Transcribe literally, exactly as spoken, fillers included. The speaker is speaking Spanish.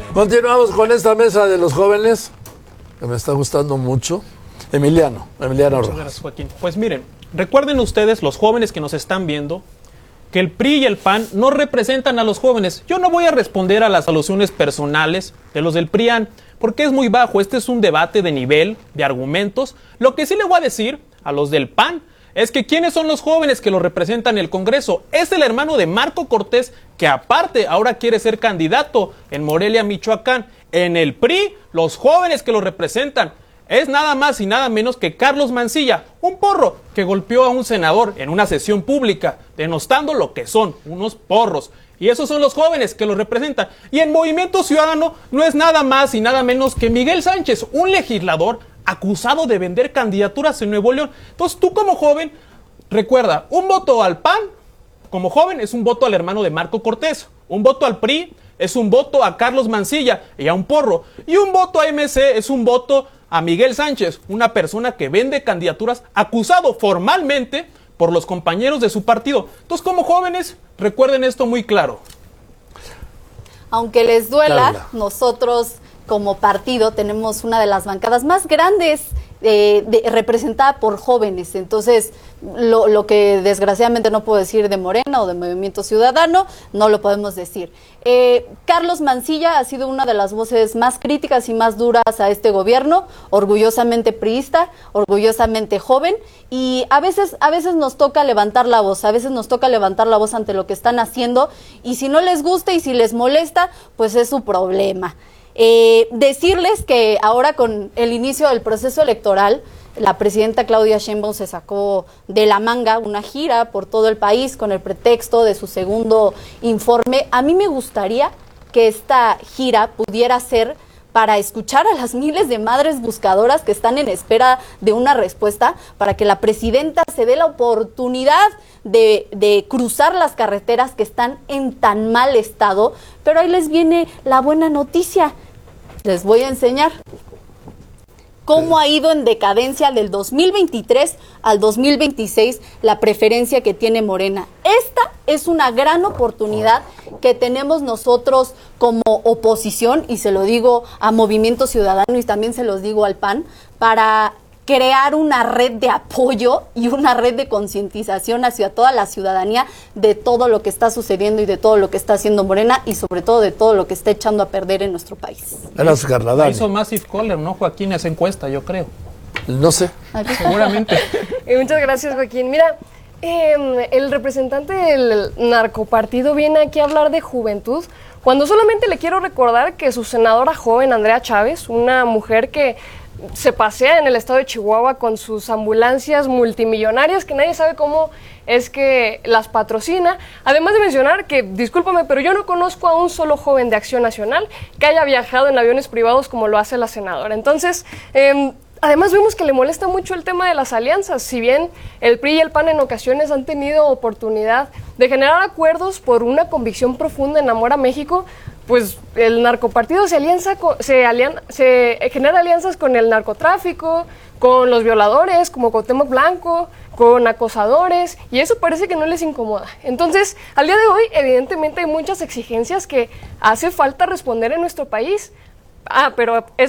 Continuamos con esta mesa de los jóvenes, que me está gustando mucho. Emiliano, Emiliano Muchas Rojas. gracias, Joaquín. Pues miren, recuerden ustedes, los jóvenes que nos están viendo, que el P R I y el P A N no representan a los jóvenes. Yo no voy a responder a las alusiones personales de los del PRIAN, porque es muy bajo. Este es un debate de nivel, de argumentos. Lo que sí le voy a decir a los del P A N es que ¿quiénes son los jóvenes que lo representan en el Congreso? Es el hermano de Marco Cortés, que aparte ahora quiere ser candidato en Morelia, Michoacán. En el P R I, los jóvenes que lo representan es nada más y nada menos que Carlos Mancilla, un porro que golpeó a un senador en una sesión pública, denostando lo que son, unos porros. Y esos son los jóvenes que lo representan. Y en Movimiento Ciudadano no es nada más y nada menos que Miguel Sánchez, un legislador acusado de vender candidaturas en Nuevo León. Entonces tú como joven, recuerda, un voto al P A N, como joven, es un voto al hermano de Marco Cortés. Un voto al P R I es un voto a Carlos Mancilla y a un porro. Y un voto a M C es un voto a Miguel Sánchez, una persona que vende candidaturas, acusado formalmente por los compañeros de su partido. Entonces, como jóvenes, recuerden esto muy claro. Aunque les duela, Carla. nosotros como partido tenemos una de las bancadas más grandes eh, de, representada por jóvenes. Entonces, lo, lo que desgraciadamente no puedo decir de Morena o de Movimiento Ciudadano, no lo podemos decir. Eh, Carlos Mancilla ha sido una de las voces más críticas y más duras a este gobierno, orgullosamente priista, orgullosamente joven, y a veces, a veces nos toca levantar la voz, a veces nos toca levantar la voz ante lo que están haciendo, y si no les gusta y si les molesta, pues es su problema. Eh, decirles que ahora con el inicio del proceso electoral, la presidenta Claudia Sheinbaum se sacó de la manga una gira por todo el país con el pretexto de su segundo informe. A mí me gustaría que esta gira pudiera ser para escuchar a las miles de madres buscadoras que están en espera de una respuesta, para que la presidenta se dé la oportunidad de, de cruzar las carreteras que están en tan mal estado. Pero ahí les viene la buena noticia. Les voy a enseñar cómo ha ido en decadencia del dos mil veintitrés al dos mil veintiséis la preferencia que tiene Morena. Esta es una gran oportunidad que tenemos nosotros como oposición, y se lo digo a Movimiento Ciudadano y también se los digo al P A N, para crear una red de apoyo y una red de concientización hacia toda la ciudadanía de todo lo que está sucediendo y de todo lo que está haciendo Morena, y sobre todo de todo lo que está echando a perder en nuestro país. Eras Carla, Hizo Massive Caller, ¿no, Joaquín? Esa encuesta, yo creo. No sé. Seguramente. Eh, muchas gracias, Joaquín. Mira, eh, el representante del narcopartido viene aquí a hablar de juventud, cuando solamente le quiero recordar que su senadora joven, Andrea Chávez, una mujer que se pasea en el estado de Chihuahua con sus ambulancias multimillonarias, que nadie sabe cómo es que las patrocina. Además de mencionar que, discúlpame, pero yo no conozco a un solo joven de Acción Nacional que haya viajado en aviones privados como lo hace la senadora. Entonces, eh, además vemos que le molesta mucho el tema de las alianzas. Si bien el P R I y el P A N en ocasiones han tenido oportunidad de generar acuerdos por una convicción profunda en amor a México, pues el narcopartido se alianza, se, alian, se genera alianzas con el narcotráfico, con los violadores como Cuauhtémoc Blanco, con acosadores, y eso parece que no les incomoda. Entonces, al día de hoy, evidentemente hay muchas exigencias que hace falta responder en nuestro país. Ah, pero es